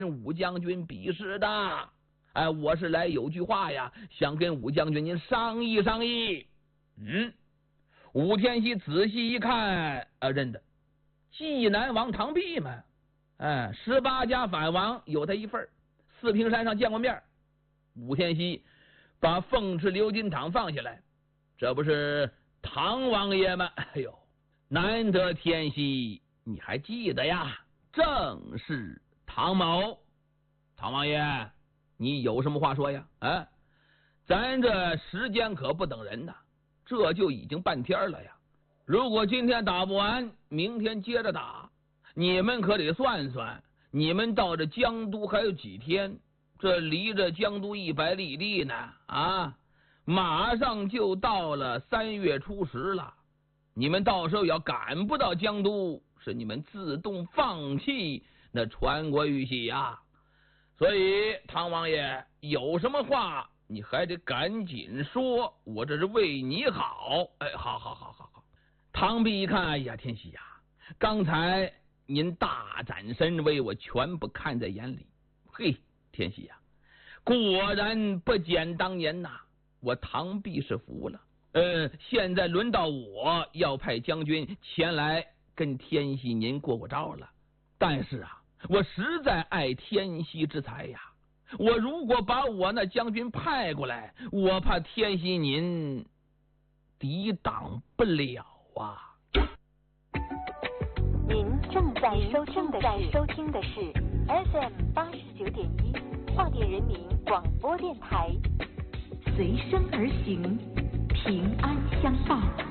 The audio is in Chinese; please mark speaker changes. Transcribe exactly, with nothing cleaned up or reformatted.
Speaker 1: 武将军比试的。哎，我是来有句话呀，想跟武将军您商议商议。嗯，武天锡仔细一看，啊，认得济南王唐弼嘛，哎，十八家反王有他一份，四平山上见过面。武天锡把凤池鎏金堂放下来，这不是唐王爷吗？哎呦，难得天锡你还记得呀，正是唐某。唐王爷，你有什么话说呀？啊，咱这时间可不等人呐，这就已经半天了呀。如果今天打不完，明天接着打，你们可得算算，你们到这江都还有几天？这离着江都一百里地呢，啊，马上就到了三月初十了。你们到时候要赶不到江都，是你们自动放弃那传国玉玺呀。所以唐王爷有什么话你还得赶紧说，我这是为你好。哎，好好好好好。唐弼一看，哎呀，天锡呀，刚才您大展神威，我全部看在眼里。嘿，天锡呀，果然不减当年呐，我唐弼是服了。呃，现在轮到我要派将军前来跟天锡您过过招了。但是啊，我实在爱天锡之才呀，我如果把我那将军派过来，我怕天锡您抵挡不了啊。
Speaker 2: 您正在收听的是收听的是 F M 八十九点一华电人民广播电台，
Speaker 3: 随声而行，平安相伴。